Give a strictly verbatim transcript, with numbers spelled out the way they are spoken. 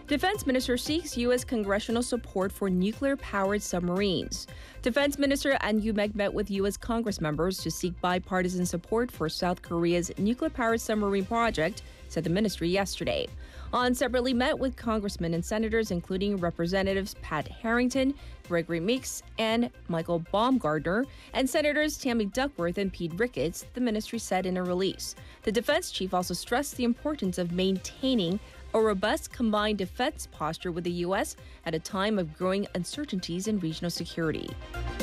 Defense Minister seeks U S congressional support for nuclear-powered submarines. Defense Minister An Yu-mek met with U S Congress members to seek bipartisan support for South Korea's nuclear-powered submarine project, said the ministry yesterday. An separately met with congressmen and senators, including Representatives Pat Harrington, Gregory Meeks, and Michael Baumgardner, and Senators Tammy Duckworth and Pete Ricketts, the ministry said in a release. The defense chief also stressed the importance of maintaining a robust combined defense posture with the U S at a time of growing uncertainties in regional security.